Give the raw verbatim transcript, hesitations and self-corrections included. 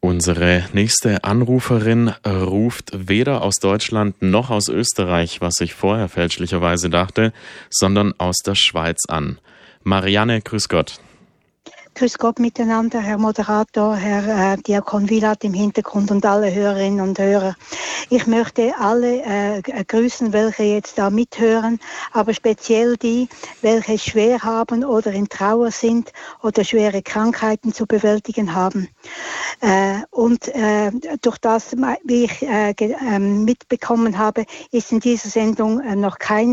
Unsere nächste Anruferin ruft weder aus Deutschland noch aus Österreich, was ich vorher fälschlicherweise dachte, sondern aus der Schweiz an. Marianne, grüß Gott. Grüß Gott miteinander, Herr Moderator, Herr äh, Diakon Wielert im Hintergrund und alle Hörerinnen und Hörer. Ich möchte alle äh, grüßen, welche jetzt da mithören, aber speziell die, welche es schwer haben oder in Trauer sind oder schwere Krankheiten zu bewältigen haben. Äh, und äh, durch das, wie ich äh, ge- äh, mitbekommen habe, ist in dieser Sendung äh, noch kein